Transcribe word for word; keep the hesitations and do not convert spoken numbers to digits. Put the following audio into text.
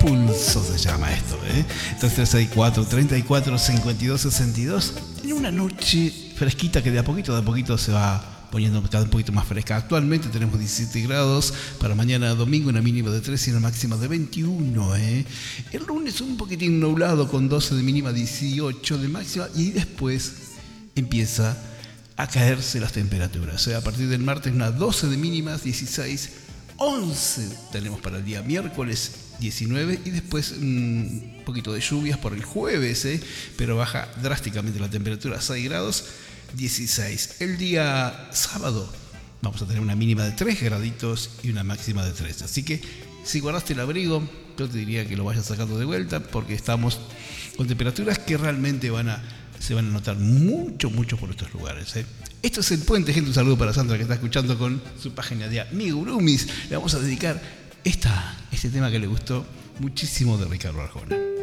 pulso se llama esto, ¿eh? tres tres seis cuatro, treinta y cuatro, cincuenta y dos, sesenta y dos. En una noche fresquita que de a poquito, de a poquito se va poniendo cada un poquito más fresca. Actualmente tenemos diecisiete grados, para mañana domingo una mínima de tres y una máxima de veintiuno. ¿eh? El lunes un poquitín nublado con doce de mínima, dieciocho de máxima, y después empieza a caerse las temperaturas. O sea, a partir del martes unas doce de mínimas, dieciséis, once tenemos para el día miércoles, diecinueve, y después un poquito de lluvias por el jueves, ¿eh? pero baja drásticamente la temperatura a seis grados, dieciséis. El día sábado vamos a tener una mínima de tres graditos y una máxima de tres. Así que si guardaste el abrigo, yo te diría que lo vayas sacando de vuelta, porque estamos con temperaturas que realmente van a, se van a notar mucho, mucho por estos lugares. ¿eh? Esto es El Puente, gente. Un saludo para Sandra, que está escuchando con su página de Amigurumis. Le vamos a dedicar esta, este tema que le gustó muchísimo de Ricardo Arjona.